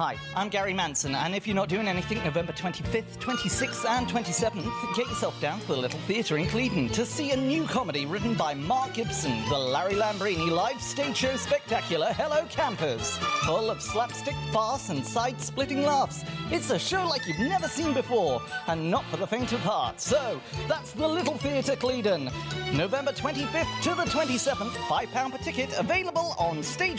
Hi, I'm Gary Manson, and if you're not doing anything November 25th, 26th and 27th, get yourself down to the Little Theatre in Clevedon to see a new comedy written by Mark Gibson, the Larry Lambrini live stage show spectacular Hello Campers. Full of slapstick, farce and side-splitting laughs. It's a show like you've never seen before, and not for the faint of heart. So, that's the Little Theatre Clevedon. November 25th to the 27th, £5 per ticket, available on stage